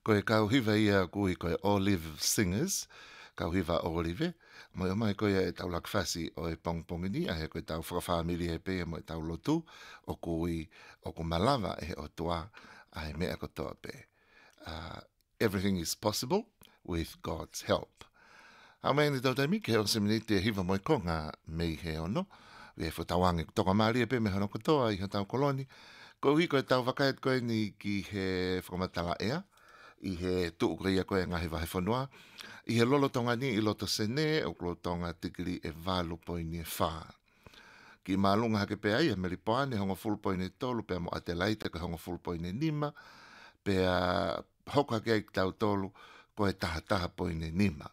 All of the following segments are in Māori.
Koe kauhiwa ia kui koe Olive Singers, kauhiwa Olive, mo ia mai koe e tau lakfasi o e pongpongini, a he koe tau whakawhamili he pe mo e tau lotu, o kui o ku malawa e he o toa, a he mea kotoa pe. Everything is possible with God's help. Hau mea ni tau taimi, ke o seminiti e hiwa moi konga mei he ono, we e whatawangi toka maari e pe me hono kotoa i he tau koloni, ko hui koe tau whakaet koe ni ki he whakamatala ea, i he tuukria koe ngahi wahe whanua, i he lolo tonga ni i loto sene, o lolo tonga tikiri e valu poini e whaa. Ki maalunga hake pe ai, e meripoane, hongo full poini tolu, pea mo Adelaide, ke hongo full poini nima, pea hoko hake ai tau tolu, koe taha poini nima.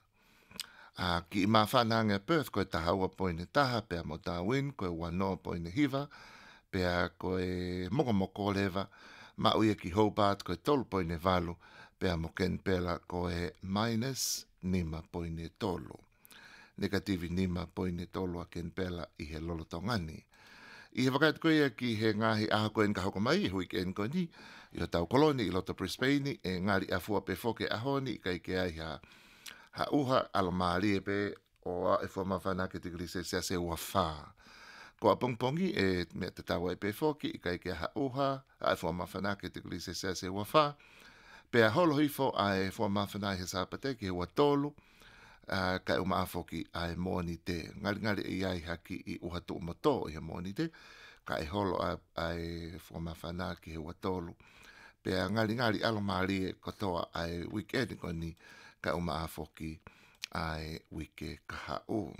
Ki i mawhananga e Perth, koe taha ua poini taha, pea mo Darwin, koe wanoa poini hiva, pea koe moko lewa, ma uia ki Hobart, koe tolu poini valu, pea mo Ken Pela koe minus nima poini tolu. Negativi nima poini tolu a Ken Pela i he lolo tongani. I he wakait koe ki he ngahi aha koe nka hoko mai, hui ke enko ni, i o tau koloni, i loto Brisbane, e ngari a fua pe foke ahoni, i kai ke ai ha uha alo maari e pe, o a e fua mawhana ke tigri se ua whaa. Ko a pongpongi e mea te tawa e pe foki, i kai ke ha uha, a e fua mawhana ke tigri se ua whaa, pea holo hifo a e fua mawhana he sāpate ki he ua tolu, ka e umaafoki a e mōni te. Ngari e iai haki i uha tu umato i he mōni te, ka e holo a e fua mawhana ki he ua tolu. Pea ngari alo maari e kotoa a e weekend koni, ka umaafoki a e wike kaha u.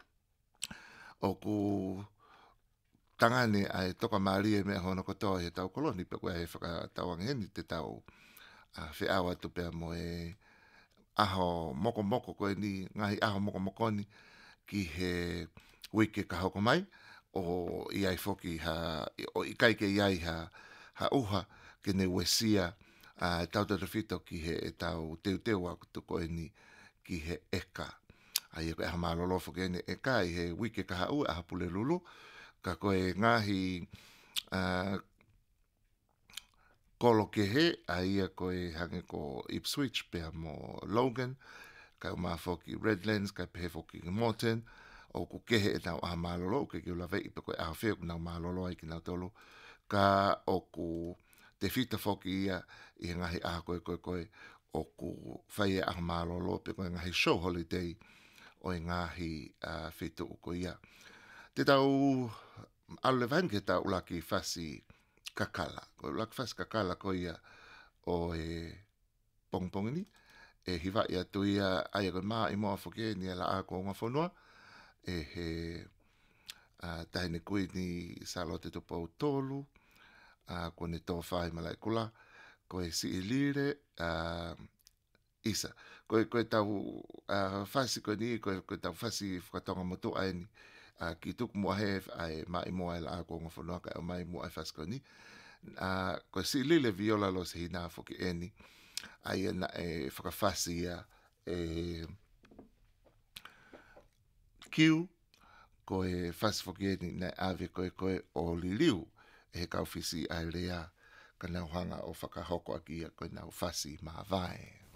O ku tangane a e toka maari e mea hono kotoa he tau koloni, pe koe e whakatawangeni te tau whi awa tu pea mo e aho moko koe ni, ngahi aho moko ni ki he wike ka hoko mai, o iai foki o i kai ke iai ha uha ke ne wesia tau tatawhito ki he e tau teu tu koe ni ki he eka. Ai e koe aha malolo foki ne eka i he wike ka ha ua aha pule lulu, ka koe ngahi kolo ke he, a ia koe hange ko Ipswich, pea mo Logan, ka umafoki Redlands, ka pehe foki Morton, o ku kehe e nau aha malolo, ke ki ula vei, pe koe aha wheo nau malolo ai ki nau tolu, ka o ku te fita foki ia, i ngahi aha koe, o ku whaia aha malolo, pe koe ngahi show holiday, o ngahi whitu uko ia. Te tau alulevange tau ulaki whasi kakala. Ko lak fas kakala ko ia o e pongpongini, e hiwa ia tu ia ai ko ma i mo foke ni ala a ko nga fonua, e he tahine kui ni salote tu pau tolu, ko ne to fai malai kula, ko e si ilire, isa. Ko tau fasi ko ni, ko tau fasi whakatonga motu ai ni, ki tuk mua hef ai mai mua ala a ko nga fonua, ka mai mua ai fasi ko ni, ko si lile viola lo se hina foki eni ai na e whakawhasi ia kiu ko e whasi foki eni na ave koe o liliu e he kauwhisi ai rea ka nau hanga o whakahoko aki ia koe nau whasi maa vai.